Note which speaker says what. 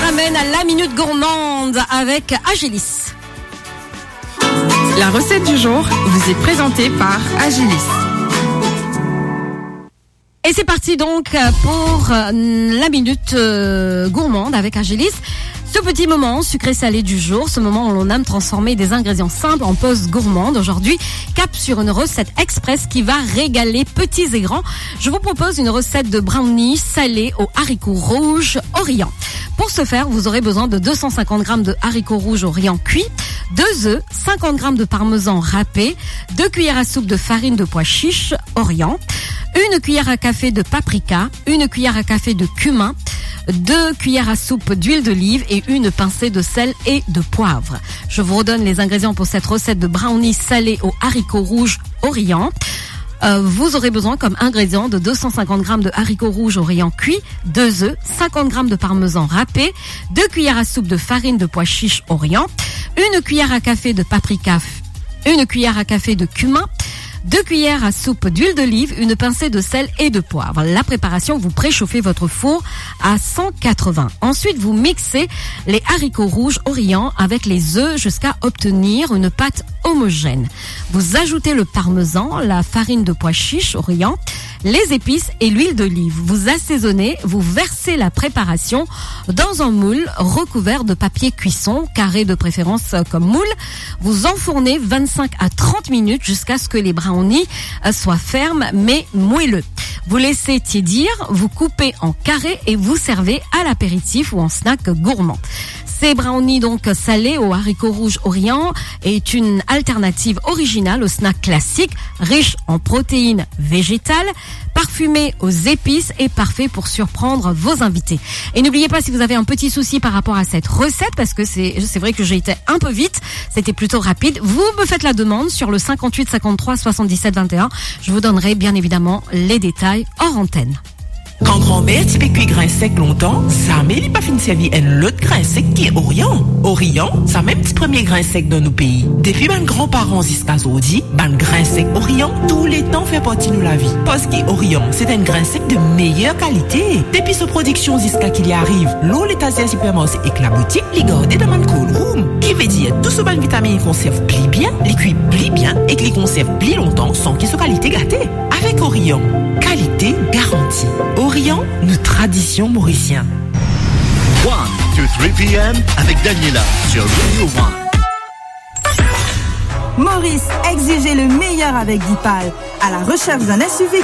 Speaker 1: ramène à la Minute Gourmande avec Agilis.
Speaker 2: La recette du jour vous est présentée par Agilis.
Speaker 1: Et c'est parti donc pour la Minute Gourmande avec Agilis. Ce petit moment sucré-salé du jour, ce moment où l'on aime transformer des ingrédients simples en pause gourmande. Aujourd'hui, cap sur une recette express qui va régaler petits et grands. Je vous propose une recette de brownie salé aux haricots rouges Orient. Pour ce faire, vous aurez besoin de 250 g de haricots rouges Orient cuits, 2 œufs, 50 g de parmesan râpé, 2 cuillères à soupe de farine de pois chiches Orient, 1 cuillère à café de paprika, 1 cuillère à café de cumin, 2 cuillères à soupe d'huile d'olive et 1 pincée de sel et de poivre. Je vous redonne les ingrédients pour cette recette de brownie salé aux haricots rouges Orient. Vous aurez besoin comme ingrédients de 250 g de haricots rouges Orient cuits, 2 œufs, 50 g de parmesan râpé, 2 cuillères à soupe de farine de pois chiches Orient, 1 cuillère à café de paprika, 1 cuillère à café de cumin, 2 cuillères à soupe d'huile d'olive, 1 pincée de sel et de poivre. La préparation, vous préchauffez votre four à 180. Ensuite, vous mixez les haricots rouges Orient avec les œufs jusqu'à obtenir une pâte homogène. Vous ajoutez le parmesan, la farine de pois chiches Orient, les épices et l'huile d'olive. Vous assaisonnez, vous versez la préparation dans un moule recouvert de papier cuisson, carré de préférence comme moule. Vous enfournez 25 à 30 minutes jusqu'à ce que les brownies soient fermes mais moelleux. Vous laissez tiédir, vous coupez en carrés et vous servez à l'apéritif ou en snack gourmand. Ces brownies donc salés aux haricots rouges Orient est une alternative originale au snack classique, riche en protéines végétales, parfumé aux épices et parfait pour surprendre vos invités. Et n'oubliez pas, si vous avez un petit souci par rapport à cette recette, parce que c'est vrai que j'ai été un peu vite, c'était plutôt rapide, vous me faites la demande sur le 58 53 77 21. Je vous donnerai bien évidemment les détails hors antenne.
Speaker 3: Quand grand-mère t'y cuit grain sec longtemps, ça mais il pas fini de servir un l'autre grain sec qui est Orient. Orient, ça même petit premier grain sec dans nos pays. Depuis ben grands-parents jusqu'à aujourd'hui, ben grain sec Orient, tous les temps fait partie de la vie. Parce que Orient, c'est un grain sec de meilleure qualité. Depuis sa production jusqu'à qu'il y arrive, l'eau l'état supermarché et que la boutique les garde dans un cold room. Qui veut dire, tout ce ban vitamine conserve pli bien, les cuit pli bien et que les conserve pli longtemps sans qu'ils soient qualité gâtée. Avec Orient, qualité garantie. Orient, nos traditions mauriciennes.
Speaker 4: 1, 2, 3 p.m. avec Daniela sur Radio 1.
Speaker 5: Maurice, exigez le meilleur avec Dipal. À la recherche d'un SUV